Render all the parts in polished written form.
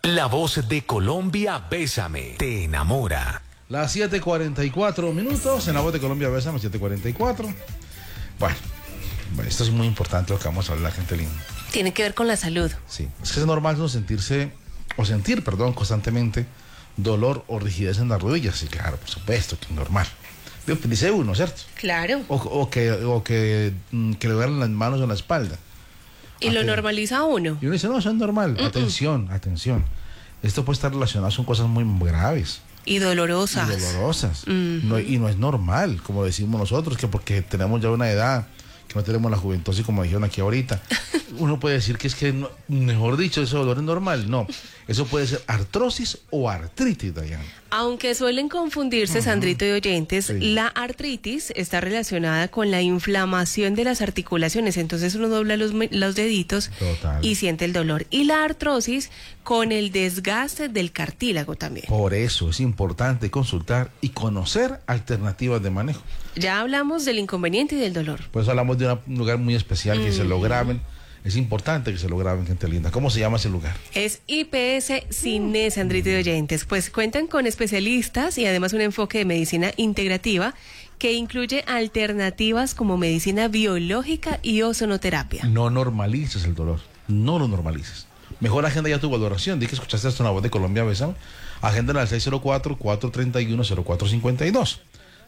La voz de Colombia, Bésame, te enamora. Las 7:44 en la voz de Colombia, Bésame, 7:44. Bueno, esto es muy importante lo que vamos a hablar, gente linda. Tiene que ver con la salud. Sí, es que es normal no sentir constantemente dolor o rigidez en las rodillas. Sí, claro, por supuesto, que es normal. Dice uno, ¿cierto? Claro. O que le duelen las manos o la espalda. Y lo normaliza uno. Y uno dice, no, eso es normal. Atención. Esto puede estar relacionado con cosas muy graves. Y dolorosas. Y no es normal, como decimos nosotros, que porque tenemos ya una edad, que no tenemos la juventud, así como dijeron aquí ahorita, uno puede decir que es que, mejor dicho, ese dolor es normal. No, eso puede ser artrosis o artritis, Diana. Aunque suelen confundirse, Sandrito y oyentes, sí. La artritis está relacionada con la inflamación de las articulaciones, entonces uno dobla los deditos. Total. Y siente el dolor. Y la artrosis con el desgaste del cartílago también. Por eso es importante consultar y conocer alternativas de manejo. Ya hablamos del inconveniente y del dolor. Pues hablamos de un lugar muy especial, que se lo graben. Es importante que se lo graben, gente linda. ¿Cómo se llama ese lugar? Es IPS Cines, Sandrito y oyentes. Pues cuentan con especialistas y además un enfoque de medicina integrativa que incluye alternativas como medicina biológica y ozonoterapia. No normalices el dolor, no lo normalices. Mejor agenda ya tu valoración. Di que escuchaste esto en la voz de Colombia, Bésame. Agenda al 604-431-0452.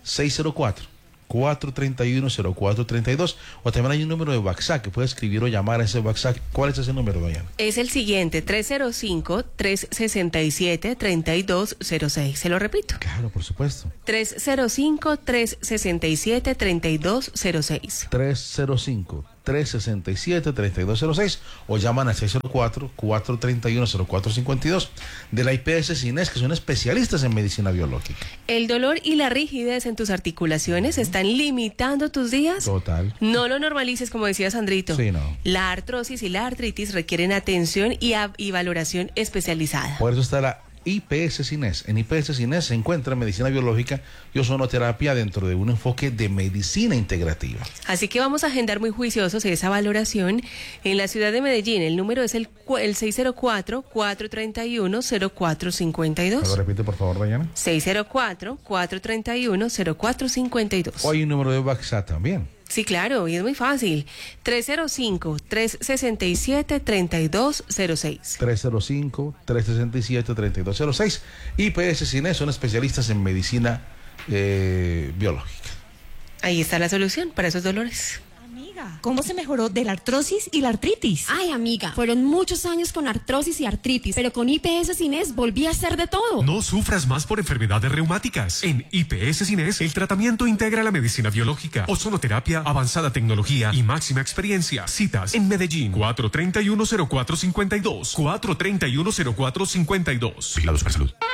604-431-0432, o también hay un número de WhatsApp que puede escribir o llamar a ese WhatsApp. ¿Cuál es ese número, Diana? Es el siguiente, 305-367-3206. ¿Se lo repito? Claro, por supuesto. 305-367-3206. 305-367-3206 o llaman al 604-431-0452 de la IPS Cines, que son especialistas en medicina biológica. El dolor y la rigidez en tus articulaciones están limitando tus días. Total. No lo normalices, como decía Sandrito. Sí, no. La artrosis y la artritis requieren atención y valoración especializada. Por eso está la IPS Cines. En IPS Cines se encuentra medicina biológica y ozonoterapia dentro de un enfoque de medicina integrativa. Así que vamos a agendar muy juiciosos esa valoración en la ciudad de Medellín. El número es el 604-431-0452. ¿Lo repite, por favor, Diana? 604-431-0452. O hay un número de WhatsApp también. Sí, claro, y es muy fácil. 305-367-3206. 305-367-3206. IPS Cines son especialistas en medicina biológica. Ahí está la solución para esos dolores. ¿Cómo se mejoró de la artrosis y la artritis? Ay, amiga, fueron muchos años con artrosis y artritis, pero con IPS Cines volví a hacer de todo. No sufras más por enfermedades reumáticas. En IPS Cines, el tratamiento integra la medicina biológica, ozonoterapia, avanzada tecnología y máxima experiencia. Citas en Medellín, 431-0452, 431-0452. Vigilados para salud.